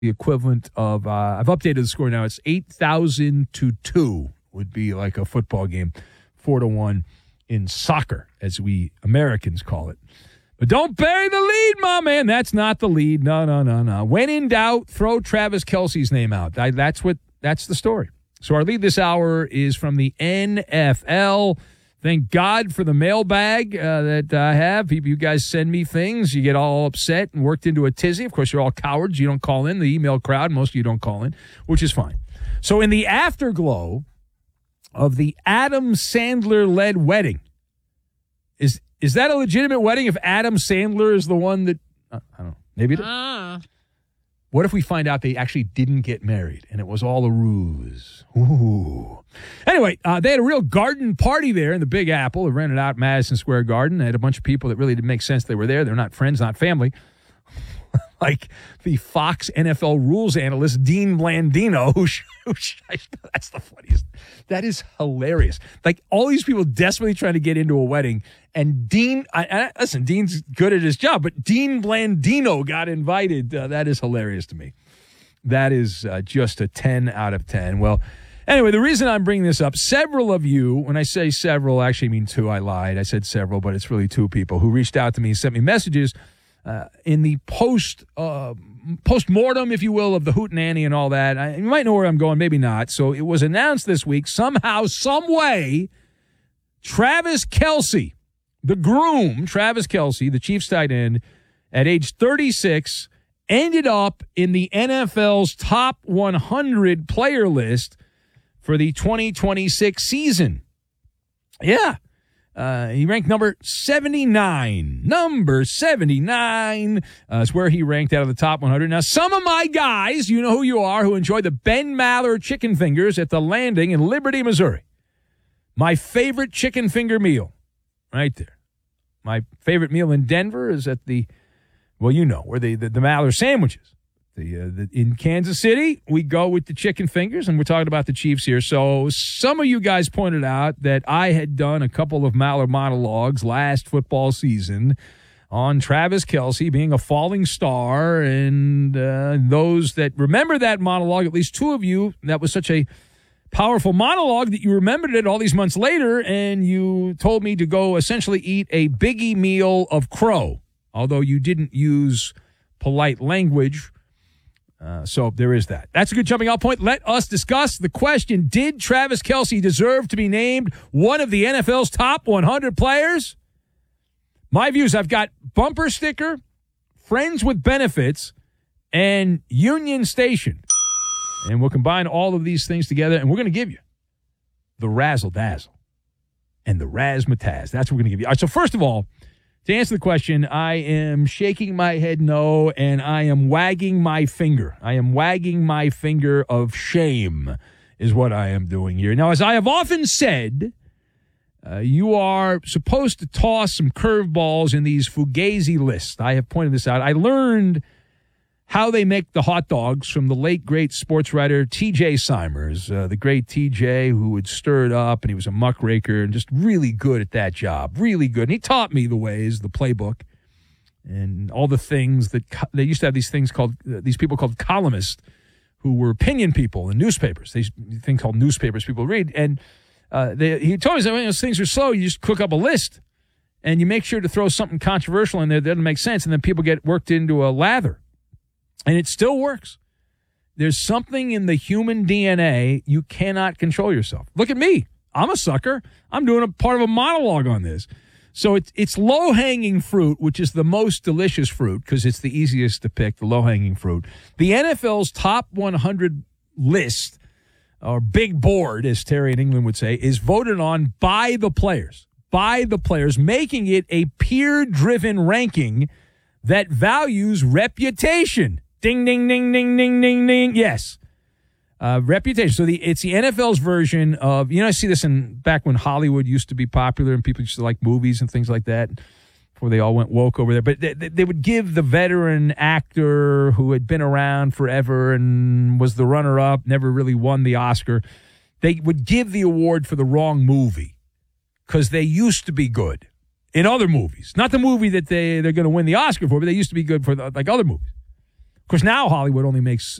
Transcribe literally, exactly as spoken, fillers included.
the equivalent of, uh, I've updated the score now. It's eight thousand to two would be like a football game, four to one in soccer, as we Americans call it. But don't bury the lead, my man. That's not the lead. No, no, no, no. When in doubt, throw Travis Kelce's name out. I, that's what. That's the story. So our lead this hour is from the N F L. Thank God for the mailbag uh, that I have. People, you guys send me things. You get all upset and worked into a tizzy. Of course, you're all cowards. You don't call in. The email crowd, most of you don't call in, which is fine. So in the afterglow of the Adam Sandler-led wedding, is is that a legitimate wedding if Adam Sandler is the one that, uh, I don't know, maybe it is? Uh. What if we find out they actually didn't get married and it was all a ruse? Ooh. Anyway, uh, they had a real garden party there in the Big Apple. They rented out Madison Square Garden. They had a bunch of people that really didn't make sense they were there. They're not friends, not family. Like the Fox N F L rules analyst, Dean Blandino, who, who that's the funniest. That is hilarious. Like all these people desperately trying to get into a wedding, and Dean, I, I, listen, Dean's good at his job, but Dean Blandino got invited. Uh, that is hilarious to me. That is uh, just a ten out of ten. Well, anyway, the reason I'm bringing this up, several of you, when I say several, I actually mean two. I lied. I said several, but it's really two people who reached out to me and sent me messages Uh, in the post uh, post-mortem, if you will, of the hootenanny and all that. I, you might know where I'm going, maybe not. So it was announced this week, somehow, some way, Travis Kelce, the groom, Travis Kelce, the Chiefs tight end, at age thirty-six, ended up in the N F L's top one hundred player list for the twenty twenty-six season. Yeah. Uh, he ranked number seventy-nine. Number seventy-nine uh, is where he ranked out of the top one hundred. Now, some of my guys, you know who you are, who enjoy the Ben Maller chicken fingers at the Landing in Liberty, Missouri. My favorite chicken finger meal, right there. My favorite meal in Denver is at the, well, you know, where the, the, the Maller sandwiches. The, uh, the in Kansas City, we go with the chicken fingers, and we're talking about the Chiefs here. So some of you guys pointed out that I had done a couple of Maller monologues last football season on Travis Kelce being a falling star, and uh, those that remember that monologue, at least two of you, that was such a powerful monologue that you remembered it all these months later, and you told me to go essentially eat a biggie meal of crow, although you didn't use polite language. Uh, so there is that. That's a good jumping off point. Let us discuss the question, did Travis Kelce deserve to be named one of the N F L's top one hundred players? My views, I've got bumper sticker, friends with benefits, and Union Station. And we'll combine all of these things together, and we're going to give you the razzle-dazzle and the razzmatazz. That's what we're going to give you. All right, so first of all, to answer the question, I am shaking my head no, and I am wagging my finger. I am wagging my finger of shame is what I am doing here. Now, as I have often said, uh, you are supposed to toss some curveballs in these Fugazi lists. I have pointed this out. I learned how they make the hot dogs from the late, great sports writer T J Simers, uh, the great T J who would stir it up, and he was a muckraker and just really good at that job, really good. And he taught me the ways, the playbook, and all the things that co- they used to have these things called, uh, these people called columnists who were opinion people in newspapers. These things called newspapers people read. And uh, they, he told me that when those things are slow, you just cook up a list and you make sure to throw something controversial in there that doesn't make sense, and then people get worked into a lather. And it still works. There's something in the human D N A, you cannot control yourself. Look at me. I'm a sucker. I'm doing a part of a monologue on this. So it's, it's low-hanging fruit, which is the most delicious fruit because it's the easiest to pick, the low-hanging fruit. The N F L's top one hundred list, or big board, as Terry in England would say, is voted on by the players, by the players, making it a peer-driven ranking that values reputation. Ding, ding, ding, ding, ding, ding, ding. Yes. Uh, reputation. So the it's the N F L's version of, you know, I see this in back when Hollywood used to be popular and people used to like movies and things like that before they all went woke over there. But they, they would give the veteran actor who had been around forever and was the runner-up, never really won the Oscar, they would give the award for the wrong movie because they used to be good in other movies. Not the movie that they, they're going to win the Oscar for, but they used to be good for the, like other movies. course, now Hollywood only makes